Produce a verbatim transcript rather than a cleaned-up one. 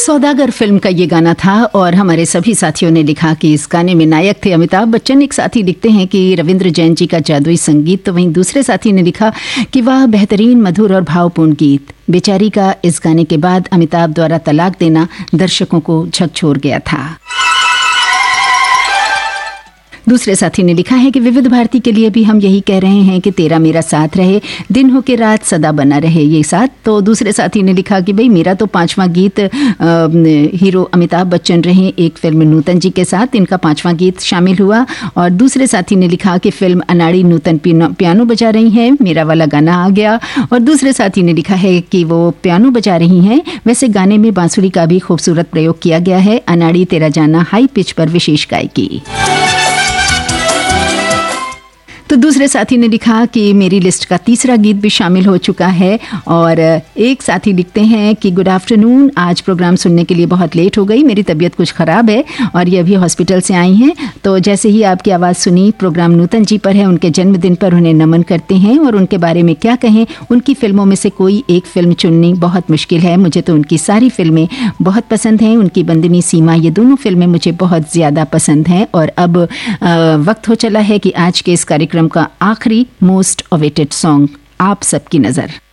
सौदागर film का ये गाना था और हमारे सभी साथियों ने लिखा कि इस गाने में नायक थे अमिताभ बच्चन। एक साथी लिखते हैं कि रविंद्र जैन जी का जादुई संगीत, तो वहीं दूसरे साथी ने लिखा कि वह बेहतरीन, मधुर और भावपूर्ण गीत। बेचारी का इस गाने के बाद अमिताभ द्वारा तलाक देना दर्शकों को झकझोर गया था। दूसरे साथी ने लिखा है कि विविध भारती के लिए भी हम यही कह रहे हैं कि तेरा मेरा साथ रहे, दिन हो के रात सदा बना रहे ये साथ। तो दूसरे साथी ने लिखा कि भाई मेरा तो पांचवां गीत आ, हीरो अमिताभ बच्चन रहे एक फिल्म नूतन जी के साथ, इनका पांचवां गीत शामिल हुआ। और दूसरे साथी ने लिखा कि फिल्म अनाड़ी नूतन पियानो बजा रही हैं, मेरा वाला गाना आ गया। और दूसरे साथी ने लिखा है कि वो पियानो बजा रही हैं, वैसे गाने में बांसुरी का भी खूबसूरत प्रयोग किया गया है। अनाड़ी तेरा जाना हाई पिच पर विशेष गायकी। तो दूसरे साथी ने लिखा कि मेरी लिस्ट का तीसरा गीत भी शामिल हो चुका है। और एक साथी लिखते हैं कि गुड आफ्टरनून, आज प्रोग्राम सुनने के लिए बहुत लेट हो गई, मेरी तबीयत कुछ ख़राब है और ये अभी हॉस्पिटल से आई हैं। तो जैसे ही आपकी आवाज़ सुनी, प्रोग्राम नूतन जी पर है, उनके जन्मदिन पर उन्हें नमन करते हैं। और उनके बारे में क्या कहें, उनकी फिल्मों में से कोई एक फिल्म चुननी बहुत मुश्किल है। मुझे तो उनकी सारी फिल्में बहुत पसंद हैं, उनकी बंदनी सीमा, ये दोनों फिल्में मुझे बहुत ज़्यादा पसंद हैं। और अब आ, वक्त हो चला है कि आज के इस कार्यक्रम का आखिरी मोस्ट अवेटेड सॉन्ग आप सबकी नजर।